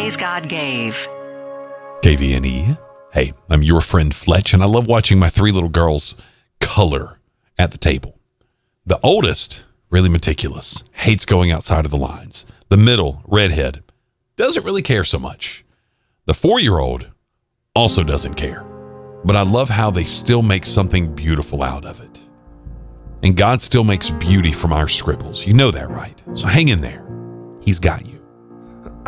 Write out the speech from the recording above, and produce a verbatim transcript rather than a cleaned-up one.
Toys God gave. K V N E. Hey, I'm your friend Fletch, and I love watching my three little girls color at the table. The oldest, really meticulous, hates going outside of the lines. The middle, redhead, doesn't really care so much. The four-year-old also doesn't care. But I love how they still make something beautiful out of it. And God still makes beauty from our scribbles. You know that, right? So hang in there. He's got you.